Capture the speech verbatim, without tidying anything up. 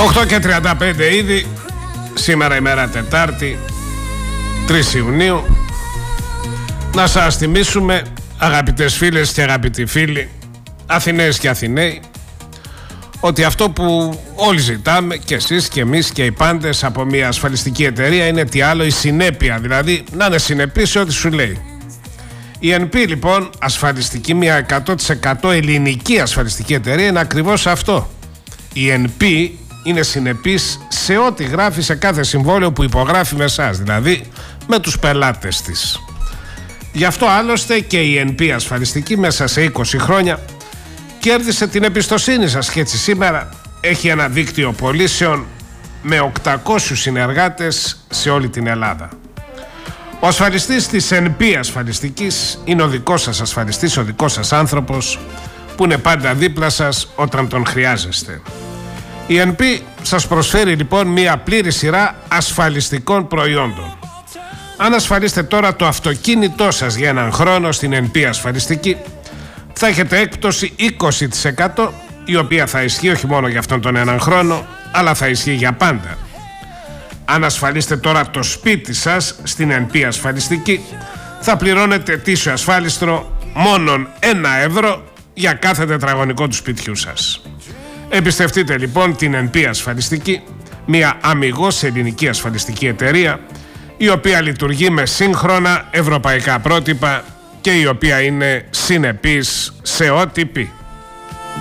οκτώ και τριάντα πέντε ήδη. Σήμερα ημέρα Τετάρτη, τρεις Ιουνίου. Να σας θυμίσουμε, αγαπητές φίλες και αγαπητοί φίλοι, Αθηναίες και Αθηναίοι, ότι αυτό που όλοι ζητάμε, και εσείς και εμείς και οι πάντες, από μια ασφαλιστική εταιρεία είναι τι άλλο, η συνέπεια. Δηλαδή να είναι συνεπής σε ό,τι σου λέει. Η εν πι λοιπόν, ασφαλιστική, μια εκατό τοις εκατό ελληνική ασφαλιστική εταιρεία, είναι ακριβώς αυτό. Η εν πι είναι συνεπής σε ό,τι γράφει σε κάθε συμβόλαιο που υπογράφει με εσάς, δηλαδή με τους πελάτες της. Γι' αυτό άλλωστε και η εν πι ασφαλιστική μέσα σε είκοσι χρόνια κέρδισε την εμπιστοσύνη σας και έτσι σήμερα έχει ένα δίκτυο πωλήσεων με οκτακόσιους συνεργάτες σε όλη την Ελλάδα. Ο ασφαλιστής της εν πι ασφαλιστικής είναι ο δικός σας ασφαλιστής, ο δικός σας άνθρωπος που είναι πάντα δίπλα σας όταν τον χρειάζεστε. Η εν πι σας προσφέρει λοιπόν μια πλήρη σειρά ασφαλιστικών προϊόντων. Αν ασφαλίσετε τώρα το αυτοκίνητό σας για έναν χρόνο στην εν πι ασφαλιστική, θα έχετε έκπτωση είκοσι τοις εκατό, η οποία θα ισχύει όχι μόνο για αυτόν τον έναν χρόνο, αλλά θα ισχύει για πάντα. Αν ασφαλίσετε τώρα το σπίτι σας στην εν πι ασφαλιστική, θα πληρώνετε ετήσιο ασφάλιστρο μόνον ένα ευρώ για κάθε τετραγωνικό του σπιτιού σας. Εμπιστευτείτε λοιπόν την εν πι ασφαλιστική, μια αμιγώς ελληνική ασφαλιστική εταιρεία, η οποία λειτουργεί με σύγχρονα ευρωπαϊκά πρότυπα και η οποία είναι συνεπής σε ό,τι πει.